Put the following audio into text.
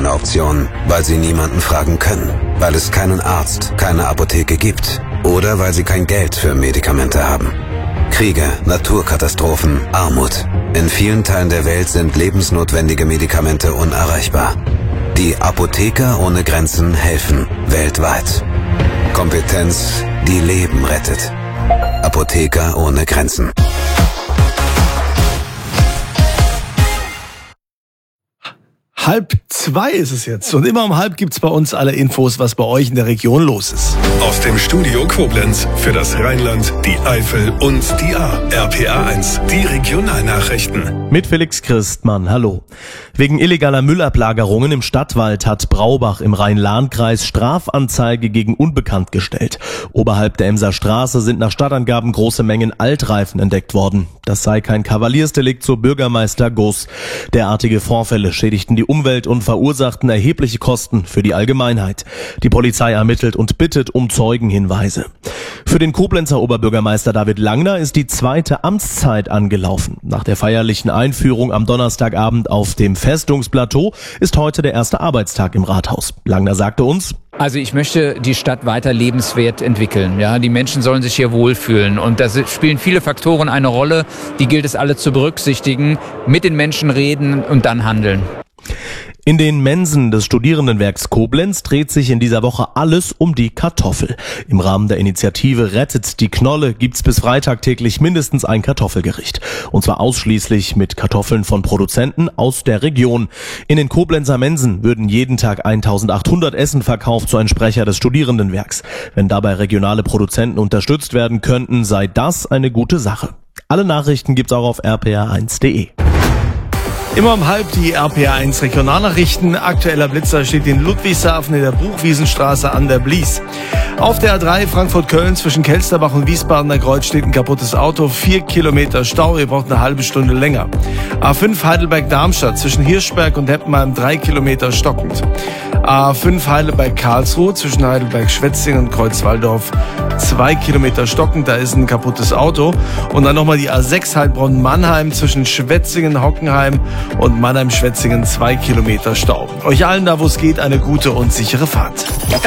keine Option, weil sie niemanden fragen können, weil es keinen Arzt, keine Apotheke gibt oder weil sie kein Geld für Medikamente haben. Kriege, Naturkatastrophen, Armut. In vielen Teilen der Welt sind lebensnotwendige Medikamente unerreichbar. Die Apotheker ohne Grenzen helfen weltweit. Kompetenz, die Leben rettet. Apotheker ohne Grenzen. Halb zwei ist es jetzt. Und immer um halb gibt's bei uns alle Infos, was bei euch in der Region los ist. Aus dem Studio Koblenz für das Rheinland, die Eifel und die A. RPA 1, die Regionalnachrichten. Mit Felix Christmann, hallo. Wegen illegaler Müllablagerungen im Stadtwald hat Braubach im Rhein-Lahn-Kreis Strafanzeige gegen Unbekannt gestellt. Oberhalb der Emser Straße sind nach Stadtangaben große Mengen Altreifen entdeckt worden. Das sei kein Kavaliersdelikt, so Bürgermeister Goss. Derartige Vorfälle schädigten die Umwelt und verursachten erhebliche Kosten für die Allgemeinheit. Die Polizei ermittelt und bittet um Zeugenhinweise. Für den Koblenzer Oberbürgermeister David Langner ist die zweite Amtszeit angelaufen. Nach der feierlichen Einführung am Donnerstagabend auf dem Festungsplateau ist heute der erste Arbeitstag im Rathaus. Langner sagte uns: Also ich möchte die Stadt weiter lebenswert entwickeln. Ja, die Menschen sollen sich hier wohlfühlen. Und da spielen viele Faktoren eine Rolle. Die gilt es alle zu berücksichtigen, mit den Menschen reden und dann handeln. In den Mensen des Studierendenwerks Koblenz dreht sich in dieser Woche alles um die Kartoffel. Im Rahmen der Initiative Rettet die Knolle gibt's bis Freitag täglich mindestens ein Kartoffelgericht. Und zwar ausschließlich mit Kartoffeln von Produzenten aus der Region. In den Koblenzer Mensen würden jeden Tag 1800 Essen verkauft, so ein Sprecher des Studierendenwerks. Wenn dabei regionale Produzenten unterstützt werden könnten, sei das eine gute Sache. Alle Nachrichten gibt's auch auf rpa1.de. Immer um halb die RPA1 Regionalnachrichten. Aktueller Blitzer steht in Ludwigshafen in der Buchwiesenstraße an der Blies. Auf der A3 Frankfurt-Köln zwischen Kelsterbach und Wiesbadener Kreuz steht ein kaputtes Auto. 4 Kilometer Stau, ihr braucht eine halbe Stunde länger. A5 Heidelberg-Darmstadt zwischen Hirschberg und Heppenheim 3 Kilometer stockend. A5 Heidelberg-Karlsruhe zwischen Heidelberg-Schwetzingen und Kreuzwaldorf 2 Kilometer stockend, da ist ein kaputtes Auto. Und dann nochmal die A6 Heilbronn-Mannheim zwischen Schwetzingen, Hockenheim und Mannheim-Schwetzingen 2 Kilometer Stau. Euch allen da, wo es geht, eine gute und sichere Fahrt.